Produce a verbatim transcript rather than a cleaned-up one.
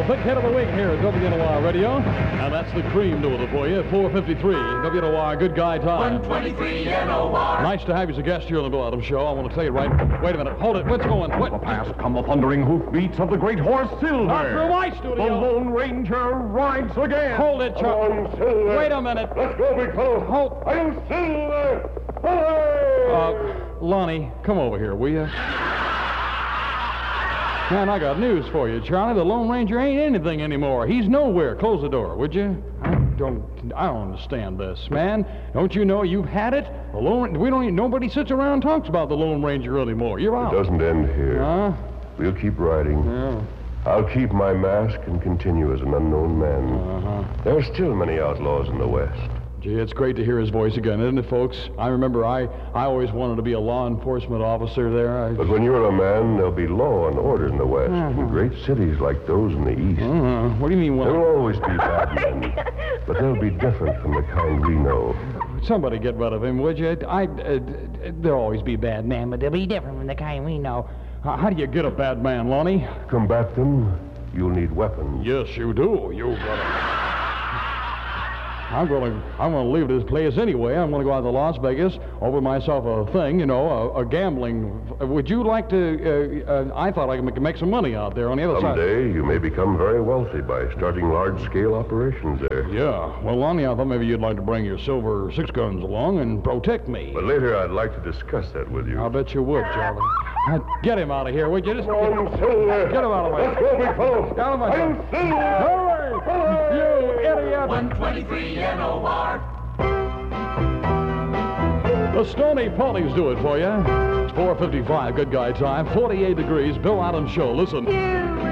the big hit of the week here at W N O R Radio. And that's the cream doing it for you. four fifty-three, W N O R, good guy time. one twenty-three N O R. Nice to have you as a guest here on the Bill Adams Show. I want to tell you right. Wait a minute. Hold it. What's going? What? Past come the thundering hoofbeats of the great horse Silver. Not through my The studio. Lone Ranger rides again. Hold it, Charlie. Silver. Wait a minute. Let's go, big fellow. Hold. I'm Silver. Hooray! Uh, Lonnie, come over here, will you? Man, I got news for you, Charlie. The Lone Ranger ain't anything anymore. He's nowhere. Close the door, would you? I don't, I don't understand this, man. Don't you know you've had it? The Lone, we don't. Nobody sits around and talks about the Lone Ranger anymore. You're out. It doesn't end here. Huh? We'll keep riding. Yeah. I'll keep my mask and continue as an unknown man. Uh-huh. There are still many outlaws in the West. Gee, it's great to hear his voice again, isn't it, folks? I remember I, I always wanted to be a law enforcement officer there. I, But when you're a man, there'll be law and order in the West. In great cities like those in the East. uh, what do you mean? There Well, will always be bad men, but they'll be different from the kind we know. somebody get rid of him, would you? I, uh, there'll always be bad men, but They'll be different from the kind we know. how, how do you get a bad man, Lonnie? To combat them, you'll need weapons. Yes, you do. You gotta. I'm gonna, I'm gonna leave this place anyway. I'm gonna go out to Las Vegas, open myself a thing, you know, a, a gambling. Would you like to? Uh, uh, I thought I could make, make some money out there on the other side. Someday, you may become very wealthy by starting large-scale operations there. Yeah. Well, Lonnie, I thought maybe you'd like to bring your silver six guns along and protect me. But later, I'd like to discuss that with you. I'll bet you would, Charlie. Uh, Get him out of here, would you? Just I'm Silver. get him out of my. Let's go, big fellow. Get him out I'm of Silver. Hurry! You idiot! one twenty-three N O R. The Stony Ponies do it for you. It's four fifty-five, good guy time. forty-eight degrees, Bill Adams Show. Listen. You